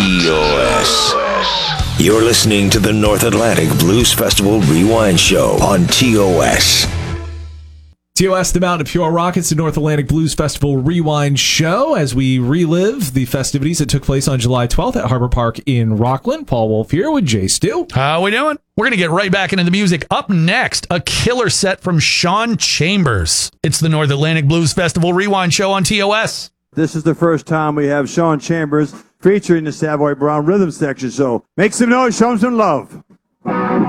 TOS. You're listening to the North Atlantic Blues Festival Rewind Show on TOS. TOS, the Mountain of Pure Rock. It's the North Atlantic Blues Festival Rewind Show as we relive the festivities that took place on July 12th at Harbor Park in Rockland. Paul Wolf here with Jay Stu. How we doing? We're going to get right back into the music. Up next, a killer set from Sean Chambers. It's the North Atlantic Blues Festival Rewind Show on TOS. This is the first time we have Sean Chambers featuring the Savoy Brown Rhythm section, so make some noise, show him some love.